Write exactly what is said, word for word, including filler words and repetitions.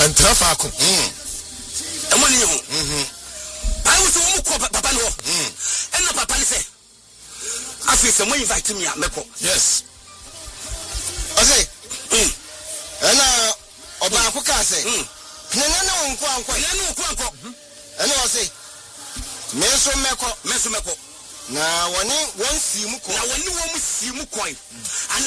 Yantra faako. Mm. Emo ni ho. Mhm. I was wo ko papa no. Mhm. E na papa ni say. Afi se mo invite me a meko. Yes. Ose. Mm. Ena oba akoka say. Mm. Nene no nko anko. Nene no nko anko. Ena ose. Meso meko, meso meko. Na woni won si mu ko. Na woni won mu si mu ko.